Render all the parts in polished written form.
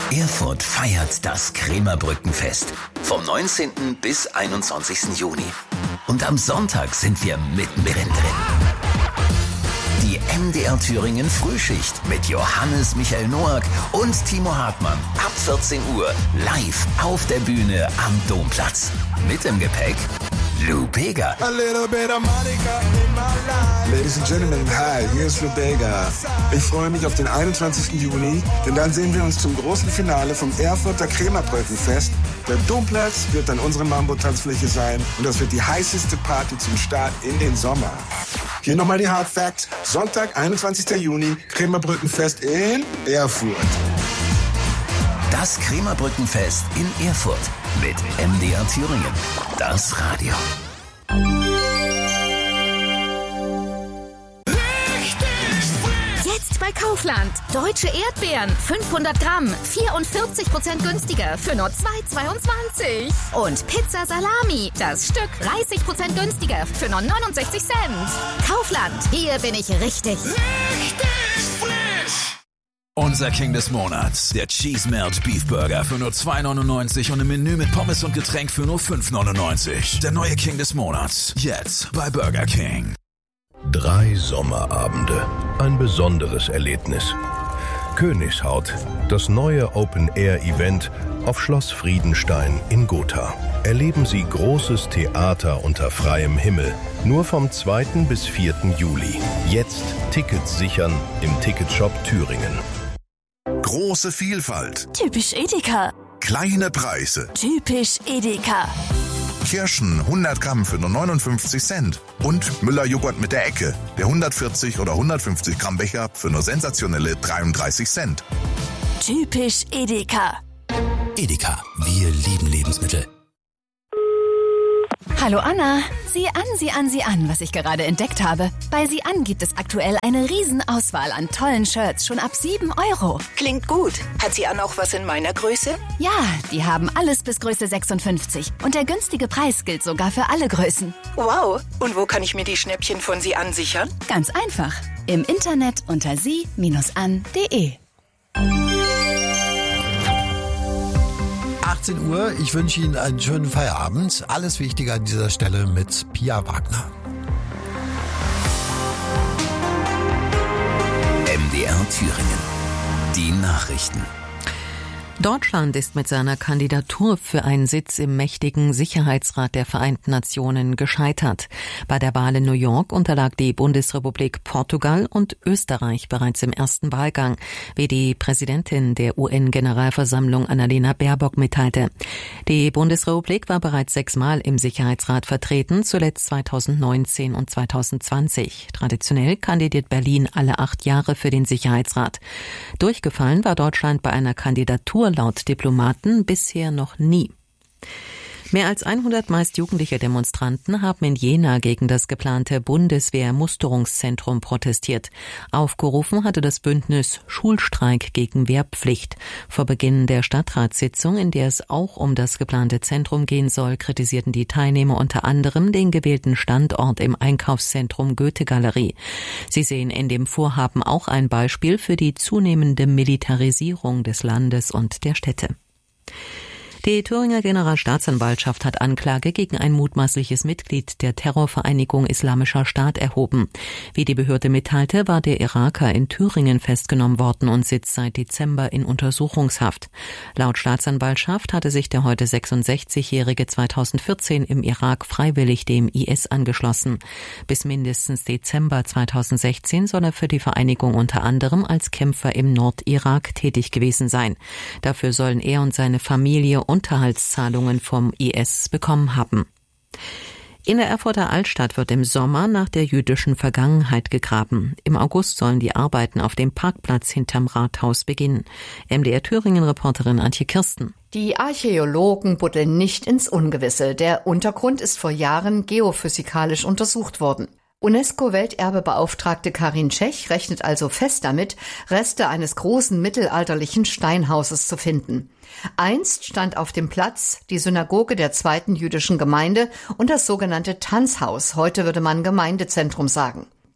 Erfurt feiert das Krämerbrückenfest vom 19. bis 21. Juni. Und am Sonntag sind wir mittendrin drin. Die MDR Thüringen Frühschicht mit Johannes Michael Noack und Timo Hartmann ab 14 Uhr live auf der Bühne am Domplatz. Mit im Gepäck Lou Bega. Ladies and Gentlemen, hi, hier ist Lou Bega. Ich freue mich auf den 21. Juni, denn dann sehen wir uns zum großen Finale vom Erfurter Krämerbrückenfest. Der Domplatz wird dann unsere Mambo-Tanzfläche sein und das wird die heißeste Party zum Start in den Sommer. Hier nochmal die Hard Facts. Sonntag, 21. Juni, Krämerbrückenfest in Erfurt. Das Krämerbrückenfest in Erfurt mit MDR Thüringen. Das Radio. Jetzt bei Kaufland. Deutsche Erdbeeren, 500 Gramm, 44% günstiger für nur 2,22. Und Pizza Salami, das Stück 30% günstiger für nur 69 Cent. Kaufland, hier bin ich richtig. Unser King des Monats, der Cheese Melt Beef Burger für nur 2,99 und ein Menü mit Pommes und Getränk für nur 5,99. Der neue King des Monats, jetzt bei Burger King. 3 Sommerabende, ein besonderes Erlebnis. Königshaut, das neue Open-Air-Event auf Schloss Friedenstein in Gotha. Erleben Sie großes Theater unter freiem Himmel, nur vom 2. bis 4. Juli. Jetzt Tickets sichern im Ticketshop Thüringen. Große Vielfalt. Typisch Edeka. Kleine Preise. Typisch Edeka. Kirschen 100 Gramm für nur 59 Cent. Und Müller-Joghurt mit der Ecke. Der 140 oder 150 Gramm Becher für nur sensationelle 33 Cent. Typisch Edeka. Edeka, wir lieben Lebensmittel. Hallo Anna, sieh an, was ich gerade entdeckt habe. Bei Sieh an gibt es aktuell eine Riesenauswahl an tollen Shirts, schon ab 7 €. Klingt gut. Hat Sieh an auch was in meiner Größe? Ja, die haben alles bis Größe 56. Und der günstige Preis gilt sogar für alle Größen. Wow. Und wo kann ich mir die Schnäppchen von Sieh an sichern? Ganz einfach. Im Internet unter sie-an.de. 18 Uhr, ich wünsche Ihnen einen schönen Feierabend. Alles Wichtige an dieser Stelle mit Pia Wagner. MDR Thüringen. Die Nachrichten. Deutschland ist mit seiner Kandidatur für einen Sitz im mächtigen Sicherheitsrat der Vereinten Nationen gescheitert. Bei der Wahl in New York unterlag die Bundesrepublik Portugal und Österreich bereits im ersten Wahlgang, wie die Präsidentin der UN-Generalversammlung Annalena Baerbock mitteilte. Die Bundesrepublik war bereits 6-mal im Sicherheitsrat vertreten, zuletzt 2019 und 2020. Traditionell kandidiert Berlin alle 8 Jahre für den Sicherheitsrat. Durchgefallen war Deutschland bei einer Kandidatur laut Diplomaten bisher noch nie. Mehr als 100 meist jugendliche Demonstranten haben in Jena gegen das geplante Bundeswehr-Musterungszentrum protestiert. Aufgerufen hatte das Bündnis Schulstreik gegen Wehrpflicht. Vor Beginn der Stadtratssitzung, in der es auch um das geplante Zentrum gehen soll, kritisierten die Teilnehmer unter anderem den gewählten Standort im Einkaufszentrum Goethe-Galerie. Sie sehen in dem Vorhaben auch ein Beispiel für die zunehmende Militarisierung des Landes und der Städte. Die Thüringer Generalstaatsanwaltschaft hat Anklage gegen ein mutmaßliches Mitglied der Terrorvereinigung Islamischer Staat erhoben. Wie die Behörde mitteilte, war der Iraker in Thüringen festgenommen worden und sitzt seit Dezember in Untersuchungshaft. Laut Staatsanwaltschaft hatte sich der heute 66-Jährige 2014 im Irak freiwillig dem IS angeschlossen. Bis mindestens Dezember 2016 soll er für die Vereinigung unter anderem als Kämpfer im Nordirak tätig gewesen sein. Dafür sollen er und seine Familie Unterhaltszahlungen vom IS bekommen haben. In der Erfurter Altstadt wird im Sommer nach der jüdischen Vergangenheit gegraben. Im August sollen die Arbeiten auf dem Parkplatz hinterm Rathaus beginnen. MDR Thüringen-Reporterin Antje Kirsten. Die Archäologen buddeln nicht ins Ungewisse. Der Untergrund ist vor Jahren geophysikalisch untersucht worden. UNESCO-Welterbebeauftragte Karin Tschech rechnet also fest damit, Reste eines großen mittelalterlichen Steinhauses zu finden. Einst stand auf dem Platz die Synagoge der 2. jüdischen Gemeinde und das sogenannte Tanzhaus, heute würde man Gemeindezentrum sagen.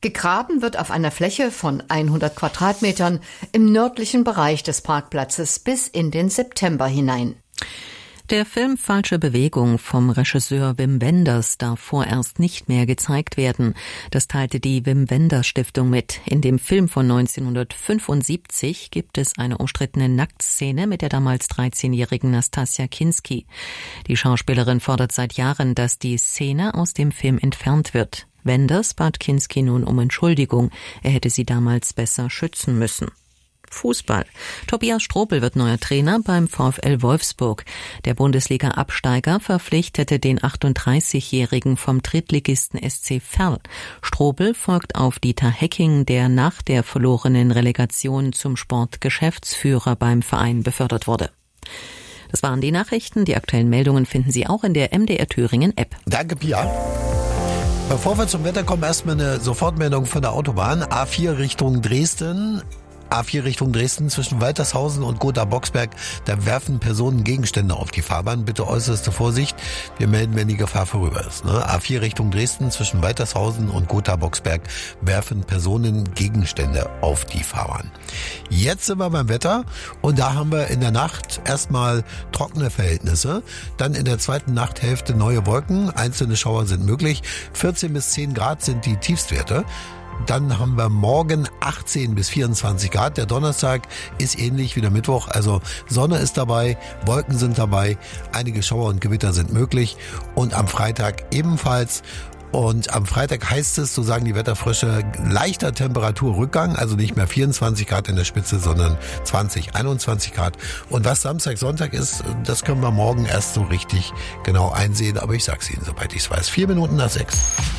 Gegraben wird auf einer Fläche von 100 Quadratmetern im nördlichen Bereich des Parkplatzes bis in den September hinein. Der Film Falsche Bewegung vom Regisseur Wim Wenders darf vorerst nicht mehr gezeigt werden. Das teilte die Wim Wenders Stiftung mit. In dem Film von 1975 gibt es eine umstrittene Nacktszene mit der damals 13-jährigen Nastassja Kinski. Die Schauspielerin fordert seit Jahren, dass die Szene aus dem Film entfernt wird. Wenders bat Kinski nun um Entschuldigung. Er hätte sie damals besser schützen müssen. Fußball. Tobias Strobel wird neuer Trainer beim VfL Wolfsburg. Der Bundesliga-Absteiger verpflichtete den 38-Jährigen vom Drittligisten SC Verl. Strobel folgt auf Dieter Hecking, der nach der verlorenen Relegation zum Sportgeschäftsführer beim Verein befördert wurde. Das waren die Nachrichten. Die aktuellen Meldungen finden Sie auch in der MDR Thüringen App. Danke, Pia. Bevor wir zum Wetter kommen, erstmal eine Sofortmeldung von der Autobahn. A4 Richtung Dresden. Zwischen Waltershausen und Gotha-Boxberg, da werfen Personen Gegenstände auf die Fahrbahn. Bitte äußerste Vorsicht, wir melden, wenn die Gefahr vorüber ist. A4 Richtung Dresden zwischen Waltershausen und Gotha-Boxberg werfen Personen Gegenstände auf die Fahrbahn. Jetzt sind wir beim Wetter und da haben wir in der Nacht erstmal trockene Verhältnisse, dann in der zweiten Nachthälfte neue Wolken, einzelne Schauer sind möglich, 14 bis 10 Grad sind die Tiefstwerte. Dann haben wir morgen 18 bis 24 Grad. Der Donnerstag ist ähnlich wie der Mittwoch. Also Sonne ist dabei, Wolken sind dabei, einige Schauer und Gewitter sind möglich. Und am Freitag ebenfalls. Und am Freitag heißt es, so sagen die Wetterfrösche, leichter Temperaturrückgang. Also nicht mehr 24 Grad in der Spitze, sondern 20, 21 Grad. Und was Samstag, Sonntag ist, das können wir morgen erst so richtig genau einsehen. Aber ich sag's Ihnen, sobald ich's weiß. 4 Minuten nach 6.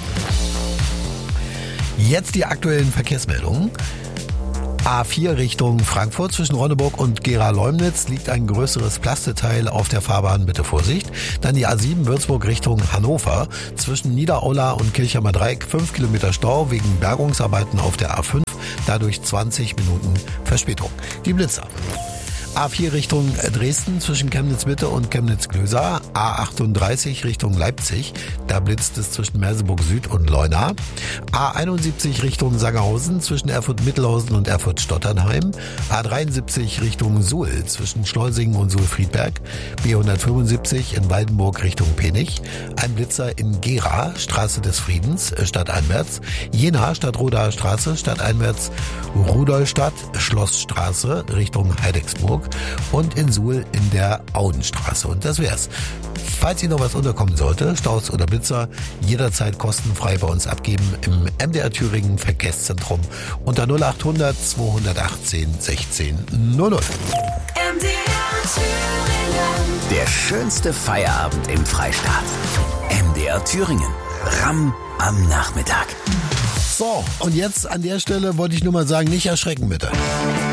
Jetzt die aktuellen Verkehrsmeldungen. A4 Richtung Frankfurt zwischen Ronneburg und Gera-Leumnitz liegt ein größeres Plasteteil auf der Fahrbahn, bitte Vorsicht. Dann die A7 Würzburg Richtung Hannover zwischen Niederaula und Kirchheimer Dreieck 5 Kilometer Stau wegen Bergungsarbeiten auf der A5, dadurch 20 Minuten Verspätung. Die Blitzer. A4 Richtung Dresden zwischen Chemnitz-Mitte und Chemnitz-Glösa. A38 Richtung Leipzig. Da blitzt es zwischen Merseburg Süd und Leuna. A71 Richtung Sangerhausen zwischen Erfurt-Mittelhausen und Erfurt-Stotternheim. A73 Richtung Suhl zwischen Schleusingen und Suhl-Friedberg. B175 in Waldenburg Richtung Penich. Ein Blitzer in Gera, Straße des Friedens, stadteinwärts. Jena, Stadtrodaer Straße, stadteinwärts. Rudolstadt, Schlossstraße Richtung Heidecksburg. Und in Suhl in der Audenstraße. Und das wär's. Falls Ihnen noch was unterkommen sollte, Staus oder Blitzer, jederzeit kostenfrei bei uns abgeben im MDR Thüringen Verkehrszentrum unter 0800 218 16 00. MDR Thüringen. Der schönste Feierabend im Freistaat. MDR Thüringen. Ramm am Nachmittag. So, und jetzt an der Stelle wollte ich nur mal sagen, nicht erschrecken bitte.